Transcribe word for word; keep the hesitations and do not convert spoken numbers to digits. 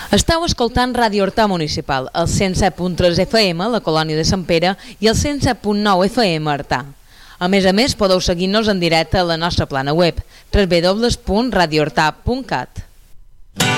Esteu escoltant Ràdio Horta Municipal, el cent set punt tres F M, la colònia de Sant Pere, i el cent set punt nou F M, Artà. A més a més, podeu seguir-nos en directe a la nostra plana web, w w w punt radio horta punt cat.